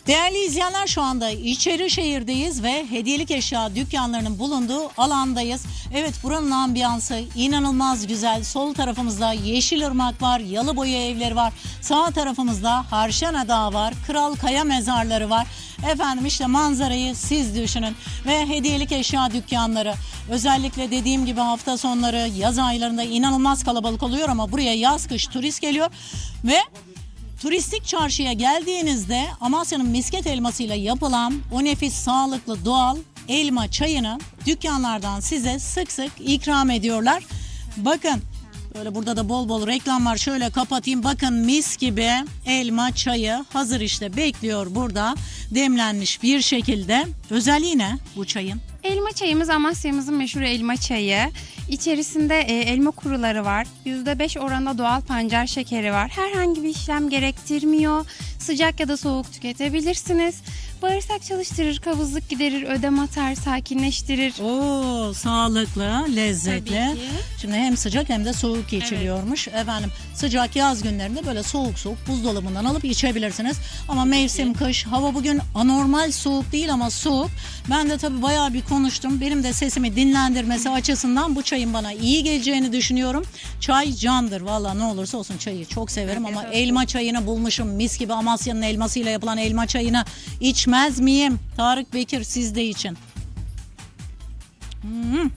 Değerli izleyenler, şu anda İçerişehir'deyiz ve hediyelik eşya dükkanlarının bulunduğu alandayız. Evet, buranın ambiyansı inanılmaz güzel. Sol tarafımızda Yeşilırmak var, Yalıboya evleri var. Sağ tarafımızda Harşana Dağı var, Kral Kaya mezarları var. Efendim işte manzarayı siz düşünün. Ve hediyelik eşya dükkanları, özellikle dediğim gibi hafta sonları, yaz aylarında inanılmaz kalabalık oluyor ama buraya yaz kış turist geliyor ve turistik çarşıya geldiğinizde Amasya'nın misket elmasıyla yapılan o nefis, sağlıklı, doğal elma çayını dükkanlardan size sık sık ikram ediyorlar. Bakın, böyle burada da bol bol reklam var. Şöyle kapatayım. Bakın, mis gibi elma çayı hazır işte bekliyor burada, demlenmiş bir şekilde. Özelliği ne bu çayın? Elma çayımız Amasya'mızın meşhur elma çayı. İçerisinde elma kuruları var. %5 oranında doğal pancar şekeri var. Herhangi bir işlem gerektirmiyor. Sıcak ya da soğuk tüketebilirsiniz. Bağırsak çalıştırır, kabızlık giderir, ödem atar, sakinleştirir. Oo, sağlıklı, lezzetli. Tabii ki. Şimdi hem sıcak hem de soğuk geçiliyormuş. Efendim, sıcak yaz günlerinde böyle soğuk soğuk buzdolabından alıp içebilirsiniz. Ama mevsim kış, hava bugün anormal soğuk değil ama soğuk. Ben de tabii bayağı bir konuştum. Benim de sesimi dinlendirmesi açısından bu çayın bana iyi geleceğini düşünüyorum. Çay candır valla, ne olursa olsun çayı çok severim ama elma çayını bulmuşum. Mis gibi Amasya'nın elmasıyla yapılan elma çayını içmez miyim? Tarık Bekir, siz de için.